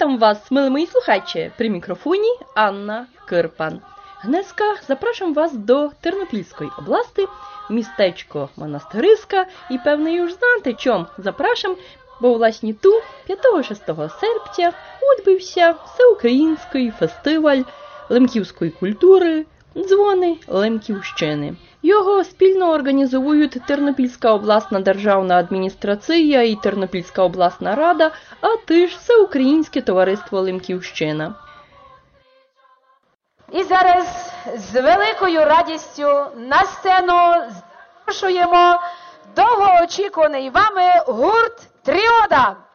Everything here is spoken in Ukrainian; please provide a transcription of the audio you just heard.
Witam Was, mili mої слухачі, при мікрофоні Анна Кирпан. Днеска запрошую вас до Тернопільської області, містечко Монастириська, і певне уж знаєте, чом запрошую, бо власне ту 5-6 серпня відбувся всеукраїнський фестиваль лемківської культури «Дзвони Лемківщини». Його спільно організують Тернопільська обласна державна адміністрація і Тернопільська обласна рада, а теж Всеукраїнське товариство Лемківщина. І зараз з великою радістю на сцену запрошуємо довгоочікуваний вами гурт «Тріода».